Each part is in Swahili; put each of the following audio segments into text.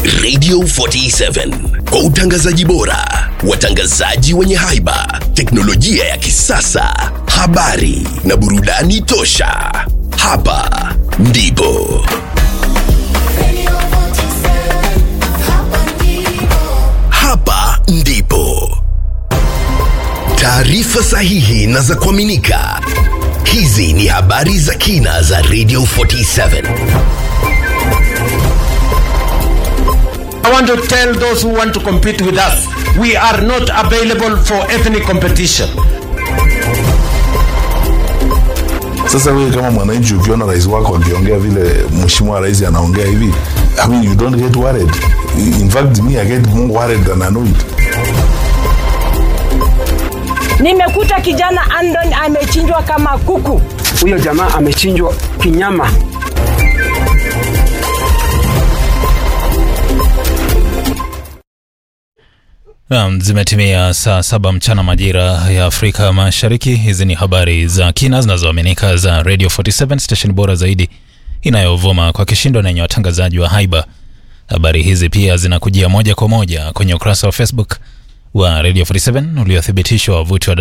Radio 47 kwa utangazaji bora, watangazaji wenye haiba, teknolojia ya kisasa, habari na burudani tosha. Hapa ndipo Hapa ndipo taarifa sahihi na za kuaminika. Hizi ni habari za kina za Radio 47. I want to tell those who want to compete with us, we are not available for ethnic competition. Sasa wewe kama mwananchi ukiona rais wako akiongea vile mheshimiwa rais anaongea hivi, I mean you don't get worried. In fact me I get more worried than annoyed. Nimekuta kijana Andon amechinjwa kama kuku. Huyo jamaa amechinjwa kinyama. Zimetimia saa 7 mchana majira ya Afrika Mashariki. Hizi ni habari za kina zinazoaminika za Radio 47, station bora zaidi inayovuma kwa kishindo na yenye watangazaji wa haiba. Habari hizi pia zinakujia moja kwa moja kwenye ukurasa wa Facebook wa Radio 47 uliothibitishwa wavuti wa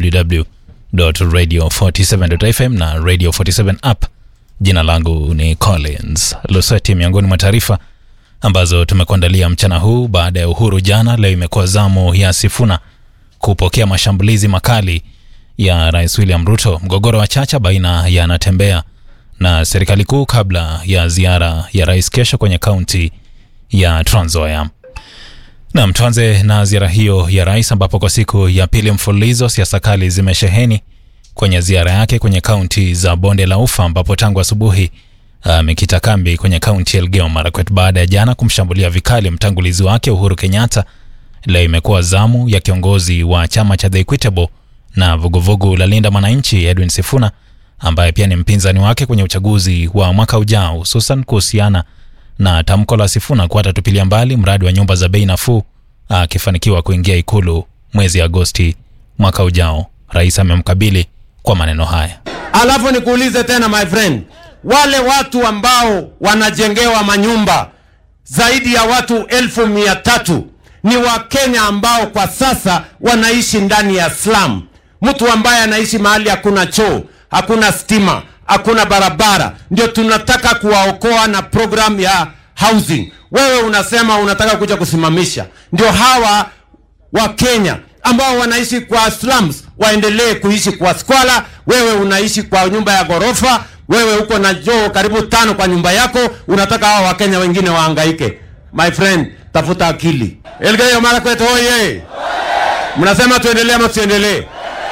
www.radio47.fm na Radio 47 app. Jina langu ni Collins Lusweti. Miongoni mwa taarifa ambazo tumekuandalia mchana huu: baada ya uhuru jana, leo imekuwa zamu ya Sifuna kupokea mashambulizi makali ya Rais William Ruto. Mgogoro wa Chacha baina ya Natembeya na serikali kuu kabla ya ziara ya rais kesho kwenye kaunti ya Trans Nzoia. Na tuanze na ziara hiyo ya rais, ambapo kwa siku ya pili mfululizo siasa kali zimesheheni kwenye ziara yake kwenye kaunti za Bonde la Ufa, ambapo tangu asubuhi amekita kambi kwenye kaunti ya Elgeyo Marakwet baada ya jana kumshambulia vikali mtangulizi wake Uhuru Kenyatta. Leo imekuwa zamu ya kiongozi wa chama cha The Equitable na vuguvugu la Linda Mwananchi Edwin Sifuna, ambaye pia ni mpinzani wake kwenye uchaguzi wa mwaka ujao, hususan kuhusiana na tamko la Sifuna kwa atatupilia mbali mradi wa nyumba za bei nafuu akifanikiwa kuingia ikulu mwezi Agosti mwaka ujao. Rais amemkabili kwa maneno haya. Alafu nikuulize tena my friend, wale watu ambao wanajengewa manyumba zaidi ya watu 1,300 ni Wakenya ambao kwa sasa wanaishi ndani ya slum. Mtu ambaye anaishi mahali hakuna choo, hakuna stima, hakuna barabara, ndio tunataka kuwaokoa na program ya housing. Wewe unasema unataka kuja kusimamisha. Ndio hawa Wakenya ambao wanaishi kwa slums waendelee kuishi kwa squalor. Wewe unaishi kwa nyumba ya gorofa, wewe uko na joo karibu 5 kwa nyumba yako, unataka hao Wakenya wengine wahangaike. My friend, tafuta akili. Elgeyo Marakwet hoye. Mnasema tuendelee ama tuendelee?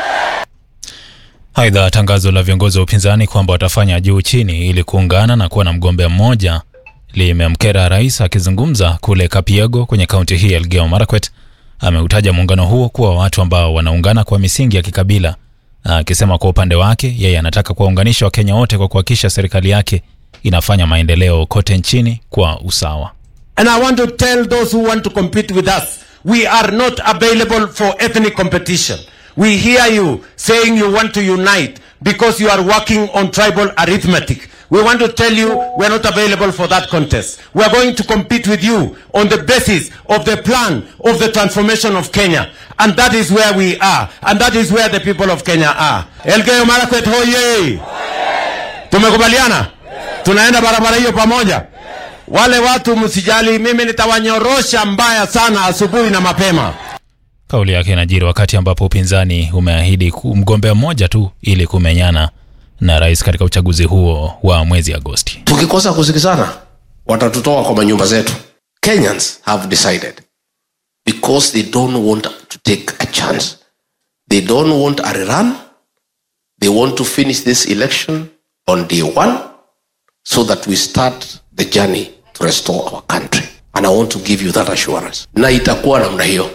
Aidha, tangazo la viongozi wa upinzani kwamba watafanya juu chini ili kuungana na kuwa na mgombea mmoja limemkera rais. Akizungumza kule Kapiego kwenye kaunti hii Elgeyo Marakwet, ameutaja muungano huo kuwa watu ambao wanaungana kwa misingi ya kikabila, akisema kwa upande wake yeye anataka kuwaunganisha Wakenya wote kwa kuhakikisha serikali yake inafanya maendeleo kote nchini kwa usawa. And I want to tell those who want to compete with us, we are not available for ethnic competition. We hear you saying you want to unite because you are working on tribal arithmetic. We want to tell you we are not available for that contest. We are going to compete with you on the basis of the plan of the transformation of Kenya. And that is where we are. And that is where the people of Kenya are. Elgeyo Marakwet hoye! Tumekubaliana? Tunaenda barabara hiyo pamoja? Wale watu msijali, mimi nitawanyorosha mbaya sana asubuhi na mapema. Kauli yake inajiri wakati ambapo upinzani umeahidi mgombea mmoja tu ili kumenyana na rais katika uchaguzi huo wa mwezi Agosti. Tukikosa kusikizana, watatutoa kwa manyumba zetu. Kenyans have decided because they don't want to take a chance. They don't want a rerun. They want to finish this election on day 1 so that we start the journey to restore our country. And I want to give you that assurance. Na itakuwa namna hiyo.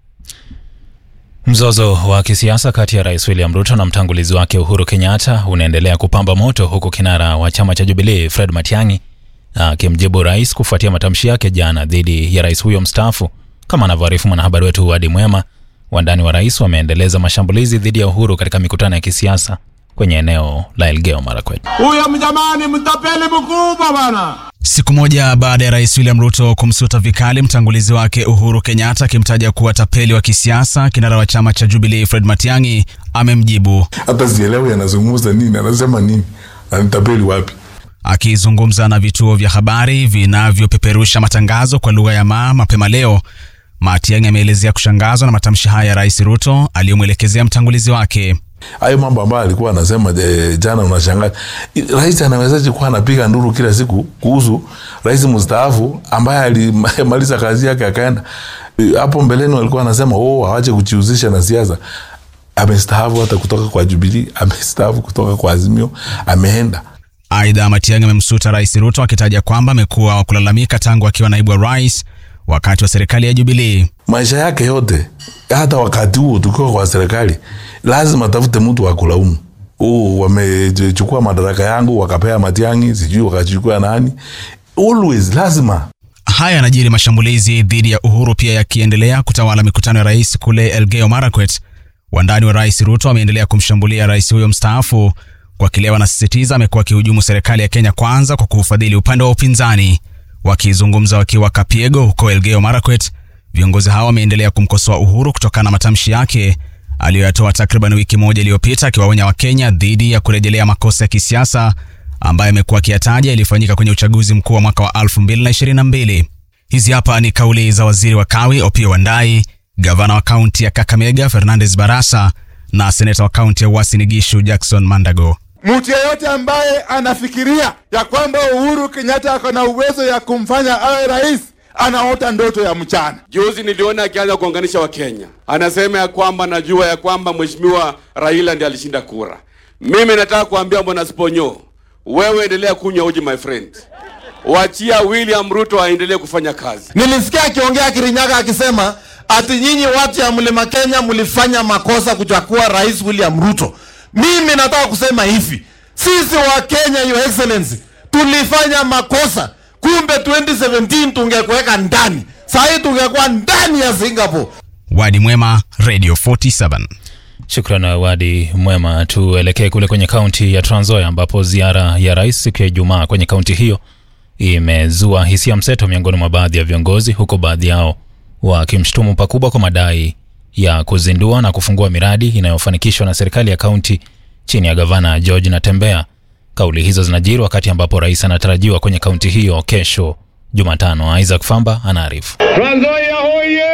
Mzozo wa kisiasa kati ya Rais William Ruto na mtangulizi wake Uhuru Kenyatta unaendelea kupamba moto, huku kinara wa chama cha Jubilee Fred Matiang'i akimjibu rais kufuatia matamshi yake jana dhidi ya rais huyo mstaafu. Kama anavyoarifu mwanahabari wetu Wadi Mwema, wandani wa rais wameendeleza mashambulizi dhidi ya Uhuru katika mikutano ya kisiasa kwenye eneo la Elgeyo Marakwet. Huyo mjamani mtapeli mkubwa bana. Siku moja baada ya Rais William Ruto kumsuta vikali mtangulizi wake Uhuru Kenyatta akimtaja kuwa tapeli wa kisiasa, kinara wa chama cha Jubilee Fred Matiang'i amemjibu. Hata sielewi anazungumza nini, anasema nini, anatapeli wapi? Akizungumza na vituo vya habari vinavyopeperusha matangazo kwa lugha ya mapema leo, Matiang'i ameelezea kushangazwa na matamshi haya ya Rais Ruto aliyomwelekezea mtangulizi wake. Hayo mambo ambayo alikuwa anasema jana unashangaa. Rais anawezaje kuwa anapiga nduru kila siku kuhusu rais mstaafu ambaye alimaliza kazi yake akaenda? Hapo mbeleni walikuwa anasema waache kujihusisha na siasa. Amestaafu hata kutoka kwa Jubilee, amestaafu kutoka kwa Azimio, ameenda. Aidha, Matiang'i amemsuta Rais Ruto akitaja kwamba amekuwa wa kulalamika tangu akiwa naibu wa rais wakati wa serikali ya Jubilee. Maisha yake yote, hata wakati huo tukiwa kwa serikali, lazima tafute mtu wa kulaumu. Wamechukua madaraka yangu wakapea Matiang'i, sijui wakachukua nani. Always lazima. Haya yanajiri mashambulizi dhidi ya Uhuru pia yakiendelea kutawala mikutano ya rais kule Elgeyo Marakwet. Wandani wa Rais Ruto wameendelea kumshambulia rais huyo mstaafu kwa kile wanasisitiza amekuwa akihujumu serikali ya Kenya Kwanza kwa kufadhili upande wa upinzani. Wakizungumza wakiwa Kapiego huko Elgeyo Marakwet, viongozi hao wameendelea kumkosoa Uhuru kutokana na matamshi yake aliyoyatoa takriban wiki moja iliyopita, akiwaonya Wakenya dhidi ya kurejelea makosa ya kisiasa ambayo amekuwa akiyataja ilifanyika kwenye uchaguzi mkuu wa mwaka wa 2022. Hizi hapa ni kauli za waziri wa Kawi Opiyo Wandayi, gavana wa kaunti ya Kakamega Fernandez Barasa na seneta wa kaunti ya Uasin Gishu Jackson Mandago. Mtu yeyote ambaye anafikiria ya kwamba Uhuru Kenyatta ako na uwezo ya kumfanya awe rais, anaota ndoto ya mchana. Juzi niliona akianza kuunganisha Wakenya. Anasema ya kwamba najua ya kwamba Mheshimiwa Raila ndiye alishinda kura. Mimi nataka kuambia Bwana Sponyo, wewe endelea kunywa uji my friend. Waachia William Ruto aendelee kufanya kazi. Nilisikia akiongea Kirinyaga akisema ati nyinyi watu ya Mlima Kenya mlifanya makosa kuchagua Rais William Ruto. Mimi nataka kusema hivi, sisi wa Kenya, Your Excellency, tulifanya makosa. Kumbe 2017 tungekuweka ndani. Sasa tungekuwa ndani ya Singapore. Wadi Mwema, Radio 47. Shukrani Wadi Mwema. Tuelekee kule kwenye kaunti ya Trans Nzoia ambapo ziara ya rais siku ya Ijumaa kwenye kaunti hiyo imezua hisia mseto miongoni mwa baadhi ya viongozi, huko baadhi yao wakimshtumu pakubwa kwa madai ya kuzindua na kufungua miradi inayofanikishwa na serikali ya kaunti chini ya gavana George Natembeya. Kauli hizo zinajiri wakati ambapo rais anatarajiwa kwenye kaunti hiyo kesho Jumatano. Isaac Famba anaarifu. Trans Nzoia hoye!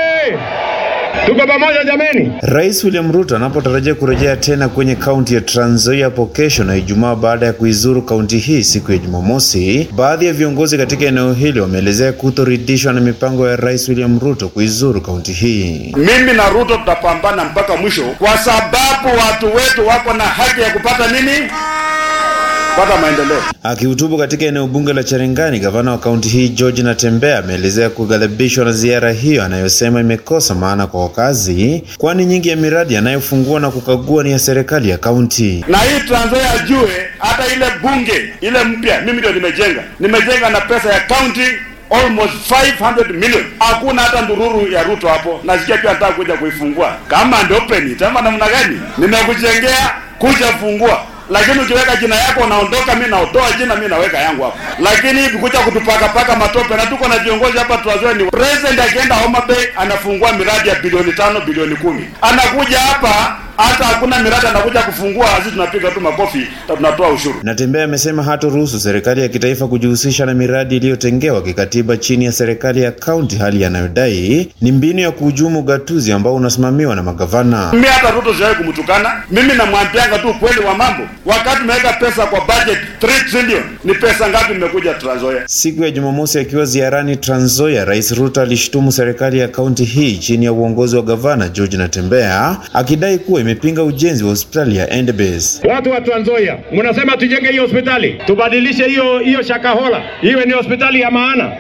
Tuko pamoja jameni. Rais William Ruto anapotarajia kurejea tena kwenye kaunti ya Trans Nzoia hapo kesho na Ijumaa baada ya kuizuru kaunti hii siku ya Jumamosi, baadhi ya viongozi katika eneo hili wameelezea kutoridhishwa na mipango ya Rais William Ruto kuizuru kaunti hii. Mimi na Ruto tutapambana mpaka mwisho kwa sababu watu wetu wako na haki ya kupata nini? Pata maendeleo. Akihutubu katika eneo bunge la Cherangani, gavana wa kaunti hii George Natembeya ameelezea kughadhabishwa na ziara hiyo anayosema imekosa maana kwa wakazi, kwani nyingi ya miradi anayofungua na kukagua ni ya serikali ya kaunti. Na hii Trans Nzoia ajue hata ile bunge ile mpya mimi ndio nimejenga na pesa ya kaunti almost 500 million. Hakuna hata ndururu ya Ruto hapo. Nasikia pia nataka kuja kuifungua. Kama ndio open it ama namna gani? Nimekujengea kuja fungua. Lakini ukiweka jina yako unaondoka, mimi naotoa jina, mimi naweka yangu hapo. Lakini kuja kutupaka matope, na tuko na viongozi hapa Trans Nzoia ni president akienda Homa Bay anafungua miradi ya bilioni 5, bilioni 10. Anakuja hapa hata hakuna miradi anakuja kufungua, sisi tunapiga tu makofi na tunatoa ushuru. Natembeya amesema hataruhusu serikali ya kitaifa kujihusisha na miradi iliyotengewa kikatiba chini ya serikali ya kaunti, hali yanayodai ni mbinu ya kuhujumu gatuzi ambao unasimamiwa na magavana. Mimi hata Ruto sijawahi kumtukana. Mimi namwambianga tu kweli wa mambo. Wakati tumeweka pesa kwa budget 3 trillion, ni pesa ngapi imekuja Trans Nzoia? Siku ya Jumamosi akiwa ziarani Trans Nzoia, Rais Ruto alishtumu serikali ya kaunti hii chini ya uongozi wa gavana George Natembeya akidai kuwa imepinga ujenzi wa hospitali ya Endebess. Watu wa Trans Nzoia, mnasema tujenge hiyo hospitali, tubadilishe hiyo Shakahola iwe ni hospitali ya maana.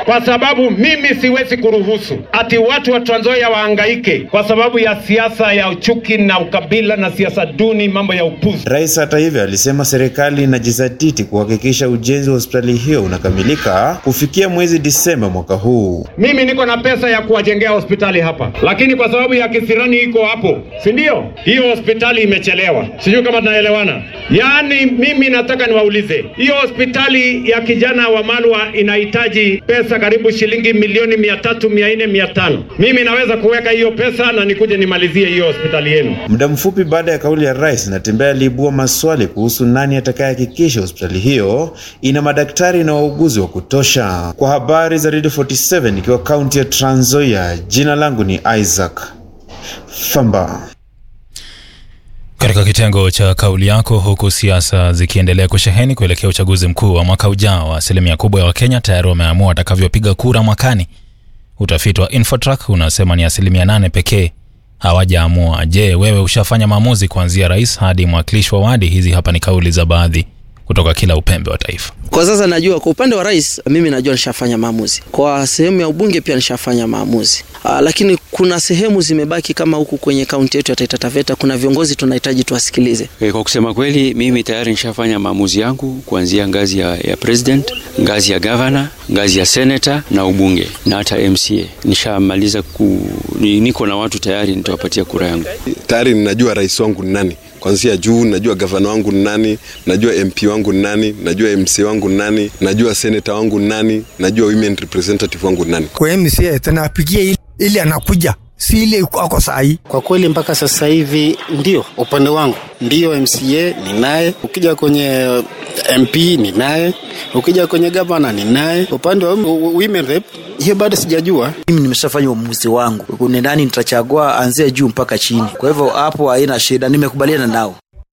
kwa sababu mimi siwezi kuruhusu ati watu wa Trans Nzoia wahangaike kwa sababu ya siasa ya uchuki na ukabila na siasa duni, mambo ya upuzi. Rais hata hivyo alisema serikali inajizatiti kuhakikisha ujenzi wa hospitali hiyo unakamilika kufikia mwezi Disemba mwaka huu. Mimi niko na pesa ya kuwajengea hospitali hapa, lakini kwa sababu ya kisirani iko hapo, si ndio? Hiyo hospitali imechelewa. Sijui kama tunaelewana. Yaani mimi nataka niwaulize, hiyo hospitali ya kijana wa Malwa inahitaji pesa karibu shilingi milioni 300, 400, 500. Mimi naweza kuweka hiyo pesa na nikuje nimalizie hiyo hospitali yenu. Muda mfupi baada ya kauli ya rais, Natembeya aliibua maswali kuhusu nani atakayehakikisha hospitali hiyo ina madaktari na wauguzi wa kutosha. Kwa habari za Radio 47 ikiwa kaunti ya Trans Nzoia, jina langu ni Isaac Famba. Katika kitengo cha kauli yako, huku siasa zikiendelea kusheheni kuelekea uchaguzi mkuu wa mwaka ujao, asilimia kubwa ya Wakenya tayari wameamua watakavyopiga kura mwakani. Utafiti wa Infotrack unasema ni asilimia 8 pekee hawajaamua. Je, wewe ushafanya maamuzi kuanzia rais hadi mwakilishi wa wadi? Hizi hapa ni kauli za baadhi kutoka kila upembe wa taifa. Kwa sasa najua kwa upande wa rais mimi najua nishafanya maamuzi. Kwa sehemu ya ubunge pia nishafanya maamuzi. Lakini kuna sehemu zimebaki kama huku kwenye kaunti yetu ya Taita Taveta, kuna viongozi tunahitaji tuwasikilize. Kwa kusema kweli mimi tayari nishafanya maamuzi yangu kuanzia ngazi ya president, ngazi ya governor, ngazi ya senator na ubunge na hata MCA. Nishamaliza niko na watu tayari nitawapatia kura yangu. Tayari ninajua rais wangu ni nani. Kuanzia juu najua governor wangu ni nani, najua MP wangu ni nani, najua MC wangu ni nani, najua senator wangu ni nani, najua women representative wangu ni nani. Kwa MCA tunapigia ili anakuja, si ile ako sahi. Kwa kweli mpaka sasa hivi ndio upande wangu, ndio MCA ni naye, ukija kwenye MP ni naye, ukija kwenye governor ni naye, upande wa women rep hiyo bado sijajua. Mimi nimeshafanya uamuzi wangu, ni nani nitachagua anzia juu mpaka chini. Kwa hivyo hapo haina shida, nimekubaliana nao.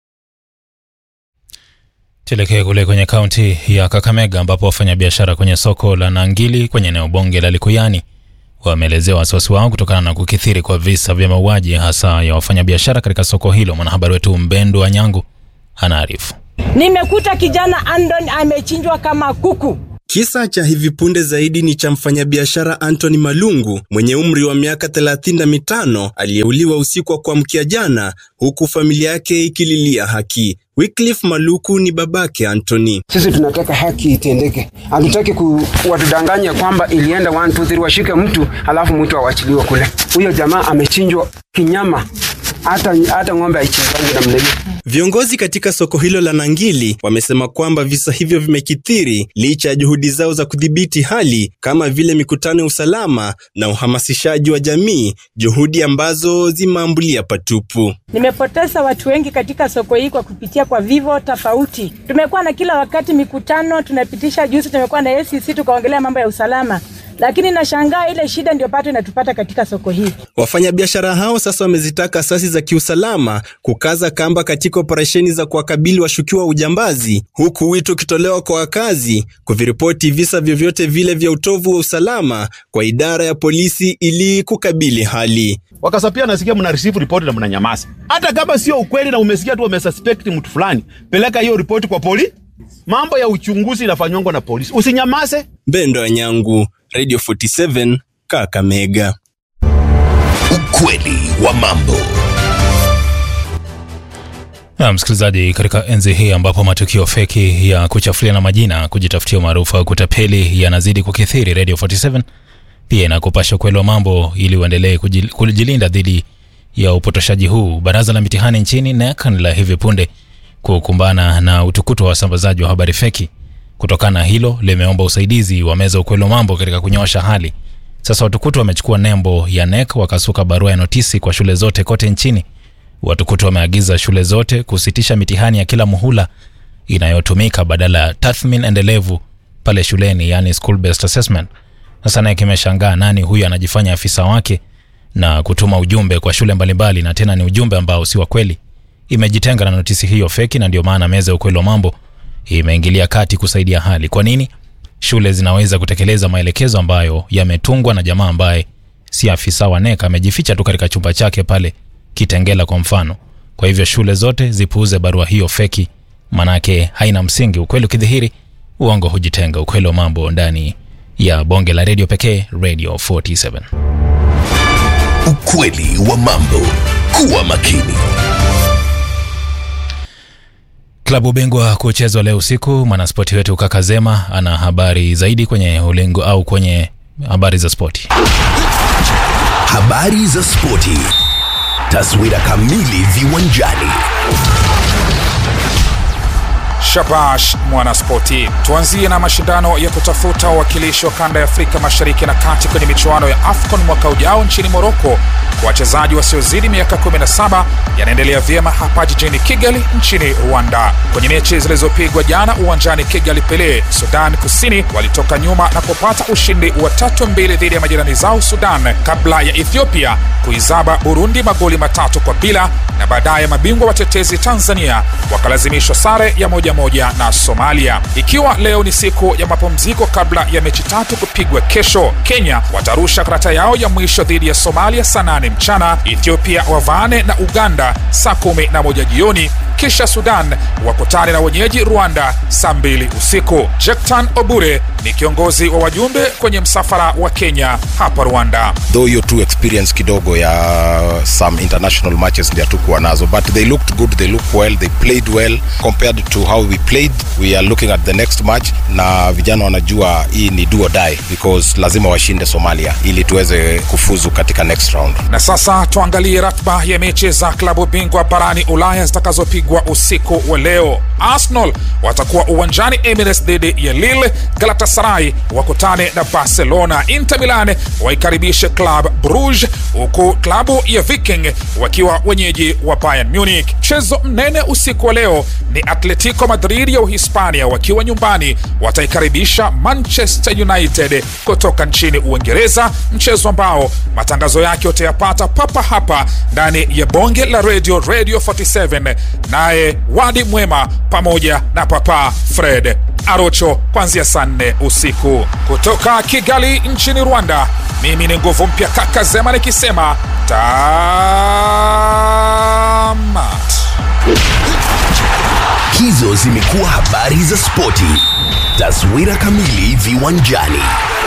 Tuelekee kule kwenye kaunti ya Kakamega ambapo wafanyabiashara kwenye soko la Nangili kwenye eneo bunge la Likuyani wameelezea wasiwasi wao kutokana na kukithiri kwa visa vya mauaji hasa ya wafanyabiashara katika soko hilo. Mwanahabari wetu Mbendo wa Nyangu anaarifu. Nimekuta kijana Andon amechinjwa kama kuku. Kisa cha hivi punde zaidi ni cha mfanyabiashara Anthony Malungu mwenye umri wa miaka 35 aliyeuliwa usiku wa kuamkia jana, huku familia yake ikililia haki. Wycliffe Maluku ni babake Anthony. Sisi tunataka haki itendeke. Hatutaki kuwadanganya kwamba ilienda 1 2 3 washike mtu alafu mtu awachiliwe kule. Huyo jamaa amechinjwa kinyama. Hata ng'ombe haichinjwi namna hiyo. Viongozi katika soko hilo la Nangili wamesema kwamba visa hivyo vimekithiri licha ya juhudi zao za kudhibiti hali kama vile mikutano ya usalama na uhamasishaji wa jamii, juhudi ambazo zimeambulia patupu. Nimepoteza watu wengi katika soko hii kwa kupitia kwa vivo tofauti. Tumekuwa na kila wakati mikutano, tunapitisha juzi tumekuwa na ACC tukaongelea mambo ya usalama. Lakini nashangaa ile shida ndio pato inatupata katika soko hii. Wafanyabiashara hao sasa wamezitaka asasi za kiusalama kukaza kamba katika operesheni za kuwakabili washukiwa ujambazi, huku wito ukitolewa kwa wakazi kuviripoti visa vyovyote vile vya utovu wa usalama kwa idara ya polisi ili kukabili hali. Wakasapia nasikia mna receive report na mnanyamaza. Hata kama sio ukweli na umesikia tu umesuspect mtu fulani, peleka hiyo report kwa polisi. Mambo ya uchunguzi inafanywa na polisi. Usinyamaze. Mbendo wa Nyangu, Radio 47, Kakamega. Ukweli wa mambo. Na msikilizaji, katika enzi hii ambapo matukio feki ya kuchafuliana majina, kujitafutia maarufu au kutapeli yanazidi kukithiri, Radio 47 pia inakupasha ukweli wa mambo ili uendelee kujilinda dhidi ya upotoshaji huu. Baraza la mitihani nchini NEC la hivi punde kukumbana na utukutu wa wasambazaji wa habari feki. Kutokana na hilo, limeomba usaidizi wa meza ukweli wa mambo katika kunyoosha hali. Sasa watukutu wamechukua nembo ya NEC wakasuka barua ya notisi kwa shule zote kote nchini. Watukutu wameagiza shule zote kusitisha mitihani ya kila muhula inayotumika badala ya tathmini endelevu pale shuleni, yani school based assessment. Sasa NEC imeshangaa nani huyu anajifanya afisa wake na kutuma ujumbe kwa shule mbalimbali, na tena ni ujumbe ambao si wa kweli. Imejitenga na notisi hiyo feki, na ndio maana meza ya ukweli wa mambo imeingilia kati kusaidia hali. Kwa nini shule zinaweza kutekeleza maelekezo ambayo yametungwa na jamaa ambaye si afisa wa NEC, amejificha tu katika chumba chake pale Kitengela kwa mfano? Kwa hivyo shule zote zipuuze barua hiyo feki, manake haina msingi. Ukweli ukidhihiri, uongo hujitenga. Ukweli wa mambo ndani ya bonge la redio pekee, Radio 47. Ukweli wa mambo. Kuwa makini. Klabu bingwa kuchezwa leo usiku. Mwanaspoti wetu Kakazema ana habari zaidi kwenye ulingo au kwenye habari za spoti. Habari za spoti. Taswira kamili viwanjani. Shabash Mwanaspoti. Tuanzie na mashindano ya kutafuta uwakilishi wa kanda ya Afrika Mashariki na Kati kwenye michuano ya AFCON mwaka ujao nchini Morocco. Kwa wachezaji wasiozidi miaka 17 yanaendelea vyema hapa jijini Kigali nchini Rwanda. Kwenye mechi zilizopigwa jana uwanjani Kigali Pele, Sudan Kusini walitoka nyuma na kupata ushindi wa 3-2 dhidi ya majirani zao Sudan, kabla ya Ethiopia kuizaba Burundi magoli 3-0, na baadaye mabingwa watetezi Tanzania wakalazimishwa sare ya 1-1 na Somalia. Ikiwa leo ni siku ya mapumziko kabla ya mechi 3 kupigwa kesho, Kenya watarusha karata yao ya mwisho dhidi ya Somalia saa 8 mchana, Ethiopia wavaane na Uganda saa 11 jioni, kisha Sudan wakutane na wenyeji Rwanda saa 2 usiku. Jektan Obure ni kiongozi wa wajumbe kwenye msafara wa Kenya hapa Rwanda. Though you're too experience kidogo ya some international matches ndio tukuwa nazo, but they looked good, they looked well, they played well compared to how we played. We are looking at the next match na vijana wanajua hii ni do or die because lazima washinde Somalia ili tuweze kufuzu katika next round. Na sasa tuangalie ratiba ya mechi za klabu bingwa barani Ulaya zitakazopigwa usiku wa leo. Arsenal watakuwa uwanjani Emirates dhidi ya Lille, Galatasaray wakutane na Barcelona, Inter Milan waikaribishe Club Brugge, huku klabu ya Viking wakiwa wenyeji wa Bayern Munich. Mchezo mnene usiku wa leo ni Atletico Madrid ya Uhispania wakiwa nyumbani wataikaribisha Manchester United kutoka nchini Uingereza, mchezo ambao matangazo yake utayapata papa hapa ndani ya bonge la Radio 47, naye Wadi Mwema pamoja na Papa Fred Arocho kuanzia saa 4 usiku. Kutoka Kigali nchini Rwanda, mimi ni nguvu mpya Kakazema nikisema tamat. Hizo zimekuwa habari za spoti. Taswira kamili viwanjani.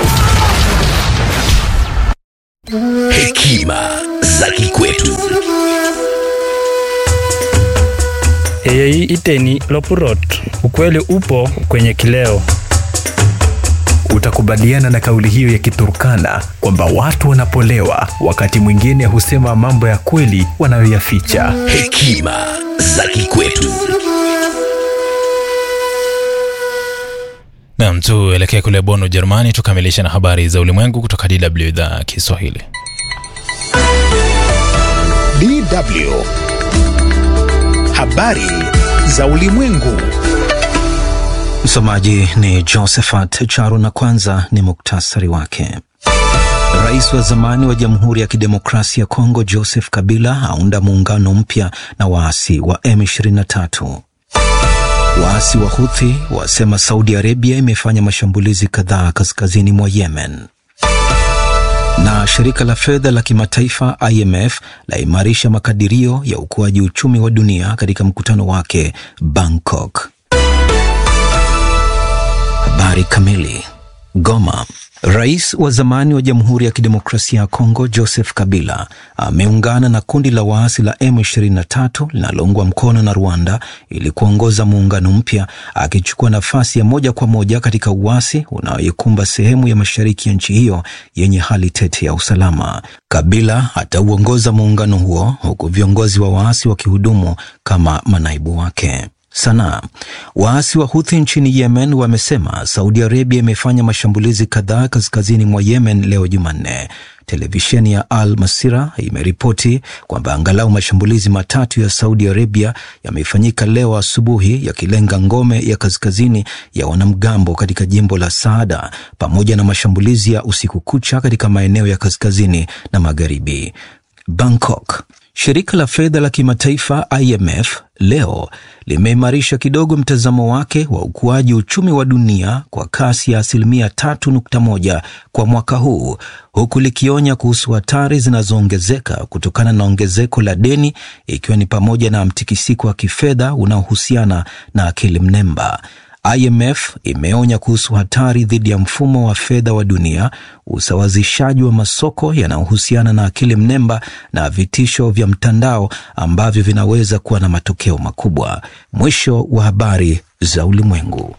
Hekima za kikwetu. Hei iteni lopurot. Ukweli upo kwenye kileo. Utakubaliana na kauli hiyo ya Kiturkana kwamba watu wanapolewa wakati mwingine husema mambo ya kweli wanayoyaficha. Hekima za kikwetu. Na tuelekee kule Bonn, Ujerumani tukamilisha na habari za ulimwengu kutoka DW idhaa Kiswahili. DW habari za ulimwengu. Msomaji ni Josephat Charu na kwanza ni muktasari wake. Rais wa zamani wa Jamhuri ya Kidemokrasia ya Kongo Joseph Kabila aunda muungano mpya na waasi wa M23. Waasi wa Houthi wasema Saudi Arabia imefanya mashambulizi kadhaa kaskazini mwa Yemen. Na shirika la fedha la kimataifa IMF laimarisha makadirio ya ukuaji uchumi wa dunia katika mkutano wake Bangkok. Habari kamili. Goma. Rais wa zamani wa Jamhuri ya Kidemokrasia ya Kongo Joseph Kabila ameungana na kundi la waasi la M23 linaloungwa mkono na Rwanda ili kuongoza muungano mpya, akichukua nafasi ya moja kwa moja katika uasi unaoikumba sehemu ya mashariki ya nchi hiyo yenye hali tete ya usalama. Kabila atauongoza muungano huo huku viongozi wa waasi wakihudumu kama manaibu wake. Sanaa. Waasi wa Houthi nchini Yemen wamesema Saudi Arabia imefanya mashambulizi kadhaa kaskazini mwa Yemen leo Jumanne. Televisheni ya Al Masira imeripoti kwamba angalau mashambulizi 3 ya Saudi Arabia yamefanyika leo asubuhi yakilenga ngome ya kaskazini ya wanamgambo katika jimbo la Saada, pamoja na mashambulizi ya usiku kucha katika maeneo ya kaskazini na magharibi. Bangkok. Shirika la fedha la kimataifa IMF leo limeimarisha kidogo mtazamo wake wa ukuaji uchumi wa dunia kwa kasi ya 3.1 kwa mwaka huu, huku likionya kuhusu hatari zinazoongezeka kutokana na ongezeko la deni, ikiwa ni pamoja na mtikisiko wa kifedha unaohusiana na akili mnemba. IMF imeonya kuhusu hatari dhidi ya mfumo wa fedha wa dunia, usawazishaji wa masoko yanayohusiana na akili mnemba na vitisho vya mtandao ambavyo vinaweza kuwa na matokeo makubwa. Mwisho wa habari za ulimwengu.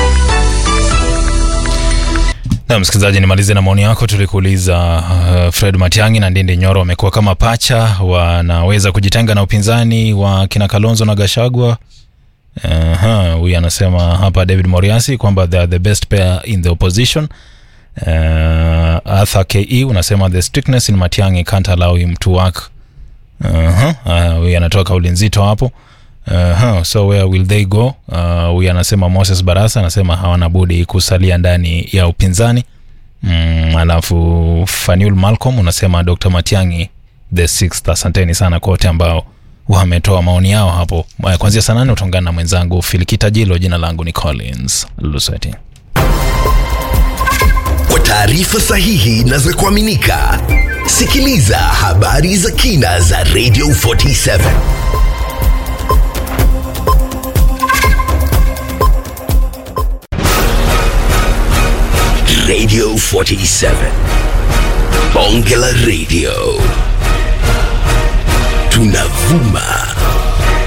Na msikilizaji, nimalize na maoni yako. Tulikuuliza Fred Matiang'i na Ndindi Nyoro wamekuwa kama pacha, wanaweza kujitenga na upinzani wa kina Kalonzo na Gachagua. Huyu anasema hapa David Moriasi kwamba they are the best pair in the opposition. Arthur KE unasema the strictness in Matiang'i can't allow him to work. Huyu anatoa kauli nzito hapo. So where will they go? Huyu anasema Moses Barasa anasema hawana budi kusalia ndani ya upinzani. Alafu Faniul Malcolm unasema Dr. Matiang'i the sixth. Asanteni sana kwa wote ambao wametoa maoni yao hapo. Kuanzia saa 8 utaungana na mwenzangu Filikita Jilo. Jina langu ni Collins Lusweti. Kwa taarifa sahihi na za kuaminika, sikiliza habari za kina za Radio 47. Radio 47. Bonge la Radio. Tunavuma